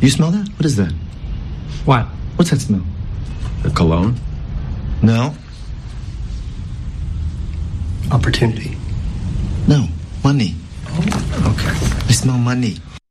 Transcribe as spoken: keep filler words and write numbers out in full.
You smell that? What is that? What? What's that smell? A cologne? No. Opportunity. No. Money. Oh, okay. I smell money.